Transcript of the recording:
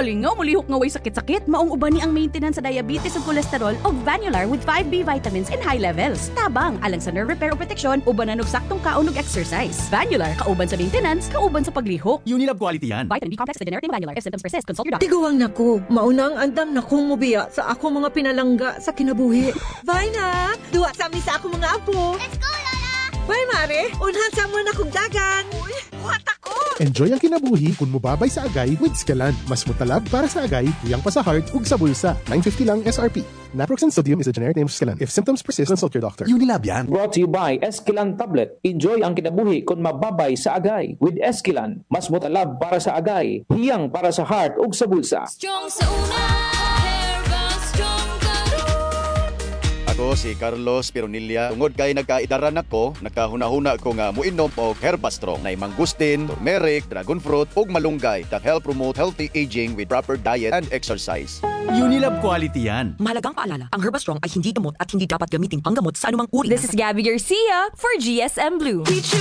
Galing nga, mulihok nga way sakit-sakit. Maong uban ni ang maintenance sa diabetes ug cholesterol og Vanular with 5B vitamins in high levels. Tabang, alang sa nerve repair o protection, ubanan og saktong kaon ug exercise. Vanular, kauban sa maintenance, kauban sa paglihok. Unilab quality yan. Vitamin B complex with generic Vanular. If symptoms persist, consult your doctor. Tiguang nako, maunang andam na kong mubiya sa ako mga pinalangga sa kinabuhi. Vina, duwa sa sa ako mga apo. Let's go, Lola! Bye, Mare. Unhan sa mo na kong dagan. Uy, buhat ako. Enjoy ang kinabuhi kung mubabay sa agay with Scalan. Mas mutalab para sa agay, tuyang pa sa heart ug sa bulsa. 950 lang SRP. Naproxen sodium is a generic name of Scalan. If symptoms persist, consult your doctor. Unilab yan. Brought to you by Esquilan Tablet. Enjoy ang kinabuhi kung mababay sa agay. With Esquilan, mas mutalab para sa agay, hiyang para sa heart ug sa bulsa. Strong sa una, Herbal Strong Karon. Ako si Carlos Pironilla. Tungod kay nagkaidaran ako, nakahuna-huna ko nga muinom og Herbastrong na mangustin, turmeric, dragon fruit ug malunggay that help promote healthy aging with proper diet and exercise. Unilab quality yan. Mahalagang paalala, ang Herbastrong ay hindi gamot at hindi dapat gamitin panggamot sa anumang uri. This is Gabby Garcia for GSM Blue. Teach you